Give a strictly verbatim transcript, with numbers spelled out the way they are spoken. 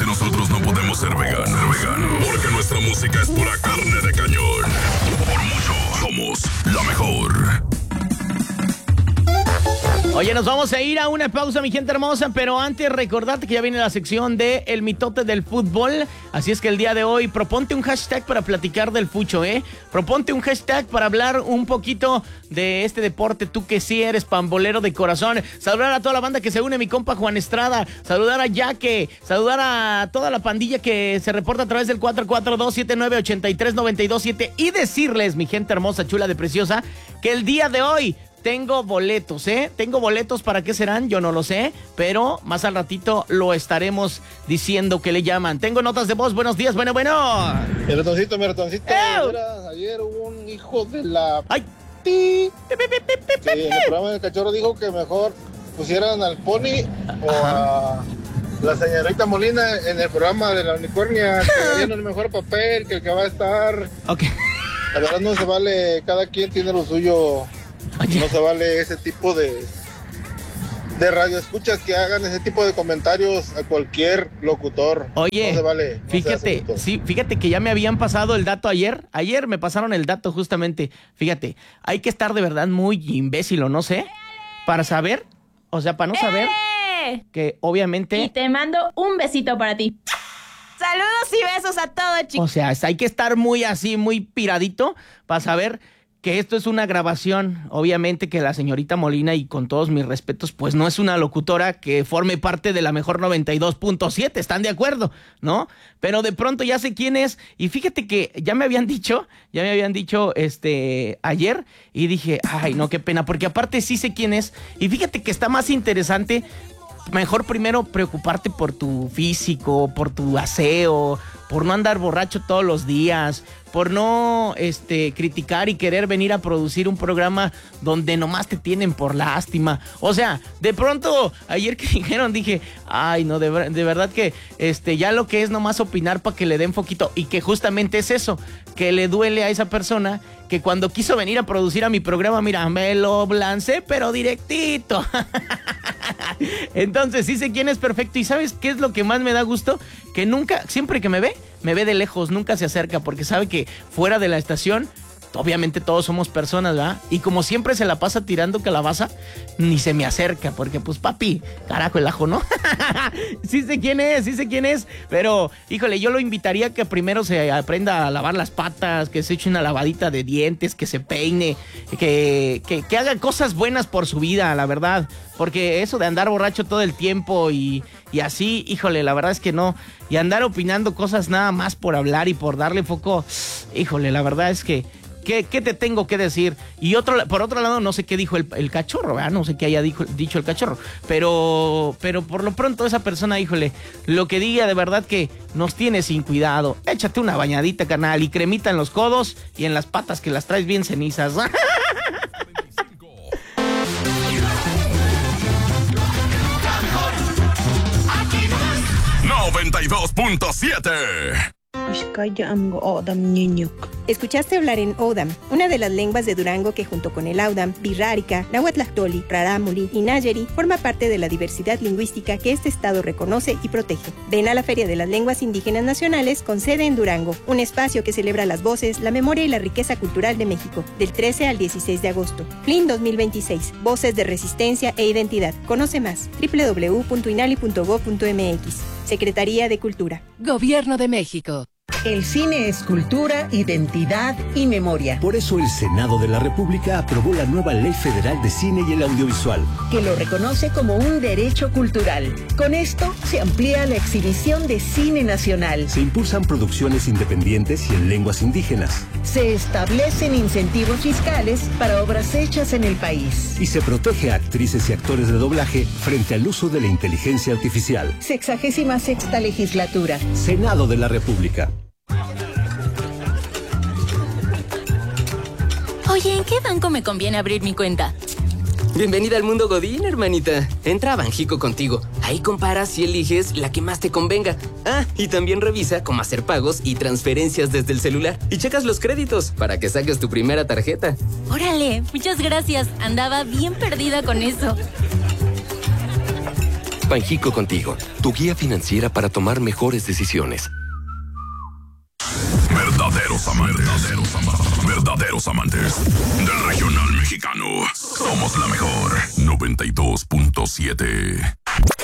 nosotros no podemos ser veganos, veganos, porque nuestra música es pura carne de cañón. Por mucho, somos la mejor. Oye, nos vamos a ir a una pausa, mi gente hermosa, pero antes recordarte que ya viene la sección de El Mitote del Fútbol, así es que el día de hoy proponte un hashtag para platicar del fucho, ¿eh? Proponte un hashtag para hablar un poquito de este deporte, tú que sí eres pambolero de corazón. Saludar a toda la banda que se une, mi compa Juan Estrada, saludar a Yaque, saludar a toda la pandilla que se reporta a través del cuatro cuatro dos, siete nueve ocho tres nueve dos siete y decirles, mi gente hermosa, chula de preciosa, que el día de hoy tengo boletos, ¿eh? Tengo boletos, ¿para qué serán? Yo no lo sé, pero más al ratito lo estaremos diciendo que le llaman. Tengo notas de voz, buenos días, bueno, bueno. Mi ratoncito, mi ratoncito. Mira, ayer hubo un hijo de la... ¡Ay! Sí, en el programa del cachorro dijo que mejor pusieran al Pony o a la señorita Molina en el programa de la unicornia, que harían el mejor papel, que el que va a estar. Ok. La verdad no se vale, cada quien tiene lo suyo. Oye. No se vale ese tipo de de radioescuchas que hagan ese tipo de comentarios a cualquier locutor. Oye, no se vale, no fíjate, se sí, fíjate que ya me habían pasado el dato ayer. Ayer me pasaron el dato justamente. Fíjate, hay que estar de verdad muy imbécil, ¿o no sé? Para saber, o sea, para no saber ¡Eh! que obviamente... Y te mando un besito para ti. Saludos y besos a todos, chicos. O sea, hay que estar muy así, muy piradito para saber que esto es una grabación. Obviamente que la señorita Molina, y con todos mis respetos, pues no es una locutora que forme parte de la mejor noventa y dos punto siete, ¿están de acuerdo? ¿No? Pero de pronto ya sé quién es, y fíjate que ya me habían dicho, ya me habían dicho este ayer, y dije, ay, no, qué pena, porque aparte sí sé quién es, y fíjate que está más interesante. Mejor primero preocuparte por tu físico, por tu aseo, por no andar borracho todos los días, por no este, criticar y querer venir a producir un programa donde nomás te tienen por lástima. O sea, de pronto, ayer que dijeron, dije, ay, no, de, de verdad que este, ya lo que es nomás opinar para que le den foquito, y que justamente es eso, que le duele a esa persona que cuando quiso venir a producir a mi programa, mira, me lo lancé, pero directito. Entonces sí sé quién es perfecto. ¿Y sabes qué es lo que más me da gusto? Que nunca, siempre que me ve, me ve de lejos, nunca se acerca, porque sabe que fuera de la estación, obviamente todos somos personas, ¿verdad? Y como siempre se la pasa tirando calabaza, ni se me acerca, porque pues papi, carajo el ajo, ¿no? Sí sé quién es, sí sé quién es, pero híjole, yo lo invitaría a que primero se aprenda a lavar las patas, que se eche una lavadita de dientes, que se peine, que, que, que haga cosas buenas por su vida, la verdad, porque eso de andar borracho todo el tiempo y, y así, híjole, la verdad es que no, y andar opinando cosas nada más por hablar y por darle foco, híjole, la verdad es que ¿Qué, ¿Qué te tengo que decir? Y otro, por otro lado, no sé qué dijo el, el cachorro, ¿verdad? No sé qué haya dijo, dicho el cachorro. Pero, pero por lo pronto esa persona, híjole, lo que diga de verdad que nos tiene sin cuidado. Échate una bañadita, carnal, y cremita en los codos y en las patas que las traes bien cenizas. noventa y dos punto siete. Escuchaste hablar en Odam, una de las lenguas de Durango que junto con el Audam, Birrárica, Nahuatlactoli, Rarámuri y Nayeri forma parte de la diversidad lingüística que este estado reconoce y protege. Ven a la Feria de las Lenguas Indígenas Nacionales con sede en Durango, un espacio que celebra las voces, la memoria y la riqueza cultural de México, del trece al dieciséis de agosto. F L I N dos mil veintiséis, Voces de Resistencia e Identidad. Conoce más, doble u doble u doble u punto inali punto gob punto eme equis. Secretaría de Cultura. Gobierno de México. El cine es cultura, identidad y memoria. Por eso el Senado de la República aprobó la nueva Ley Federal de Cine y el Audiovisual, que lo reconoce como un derecho cultural. Con esto se amplía la exhibición de cine nacional. Se impulsan producciones independientes y en lenguas indígenas. Se establecen incentivos fiscales para obras hechas en el país. Y se protege a actrices y actores de doblaje frente al uso de la inteligencia artificial. Sexagésima sexta legislatura. Senado de la República. Oye, ¿en qué banco me conviene abrir mi cuenta? Bienvenida al mundo Godín, hermanita. Entra a Banjico Contigo. Ahí comparas y eliges la que más te convenga. Ah, y también revisa cómo hacer pagos y transferencias desde el celular. Y checas los créditos para que saques tu primera tarjeta. Órale, muchas gracias. Andaba bien perdida con eso. Banjico Contigo, tu guía financiera para tomar mejores decisiones. Verdaderos amantes, verdaderos amantes, verdaderos amantes del regional mexicano. Somos la mejor noventa y dos punto siete.